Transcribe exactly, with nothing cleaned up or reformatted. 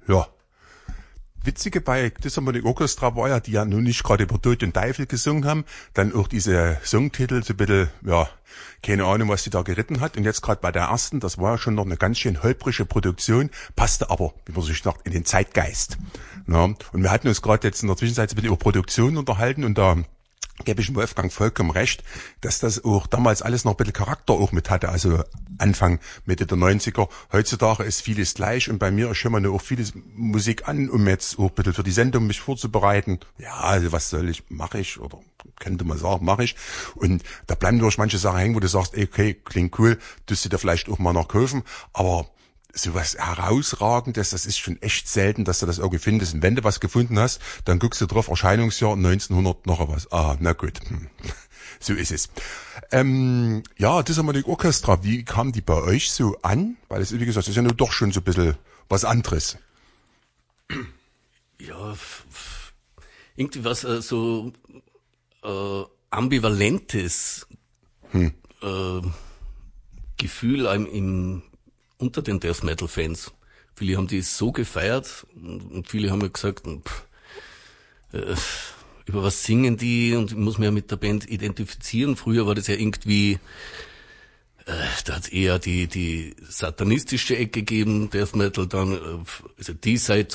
Ja. Witzige bei Disharmonic Orchestra war ja, die ja nun nicht gerade über Tod und Teufel gesungen haben, dann auch diese Songtitel so ein bisschen, ja, keine Ahnung, was die da geritten hat. Und jetzt gerade bei der ersten, das war ja schon noch eine ganz schön holprige Produktion, passte aber, wie man so sagt, in den Zeitgeist. Ja, und wir hatten uns gerade jetzt in der Zwischenzeit so ein bisschen über Produktion unterhalten und da gebe ich Wolfgang vollkommen recht, dass das auch damals alles noch ein bisschen Charakter auch mit hatte, also Anfang, Mitte der neunziger. Heutzutage ist vieles gleich und bei mir ist schon mal auch vieles Musik an, um jetzt auch ein bisschen für die Sendung mich vorzubereiten. Ja, also was soll ich, mache ich, oder könnte man sagen, mache ich. Und da bleiben durch manche Sachen hängen, wo du sagst, okay, klingt cool, tust du dir vielleicht auch mal noch kaufen, aber sowas Herausragendes, das ist schon echt selten, dass du das irgendwie findest. Und wenn du was gefunden hast, dann guckst du drauf, Erscheinungsjahr neunzehnhundert noch was. Ah, na gut. Hm. So ist es. Ähm, ja, Disharmonic Orchestra, wie kam die bei euch so an? Weil es, wie gesagt, das ist ja nur doch schon so ein bisschen was anderes. Ja, f- f- irgendwie was äh, so äh, ambivalentes Hm. äh, Gefühl im, im unter den Death Metal Fans. Viele haben die so gefeiert und viele haben ja gesagt, pff, äh, über was singen die und ich muss mich ja mit der Band identifizieren. Früher war das ja irgendwie, äh, da hat es eher die die satanistische Ecke gegeben, Death Metal, dann äh, also D-Side